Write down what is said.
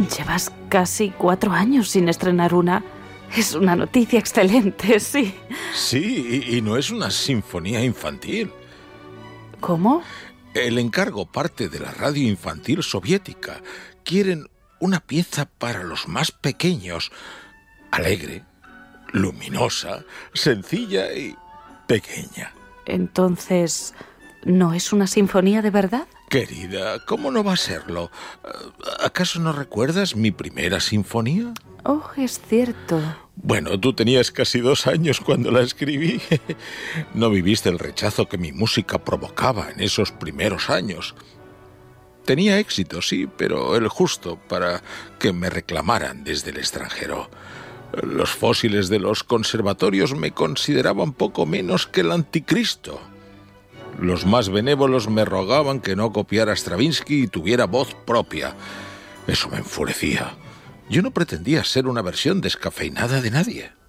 Llevas casi 4 años sin estrenar una. Es una noticia excelente, sí. Sí, y no es una sinfonía infantil. ¿Cómo? El encargo parte de la radio infantil soviética. Quieren una pieza para los más pequeños, alegre, luminosa, sencilla y pequeña. Entonces, ¿no es una sinfonía de verdad? Querida, ¿cómo no va a serlo? ¿Acaso no recuerdas mi primera sinfonía? Oh, es cierto. Bueno, tú tenías casi 2 años cuando la escribí. No viviste el rechazo que mi música provocaba en esos primeros años. Tenía éxito, sí, pero el justo para que me reclamaran desde el extranjero. Los fósiles de los conservatorios me consideraban poco menos que el anticristo. Los más benévolos me rogaban que no copiara a Stravinsky y tuviera voz propia. Eso me enfurecía. Yo no pretendía ser una versión descafeinada de nadie.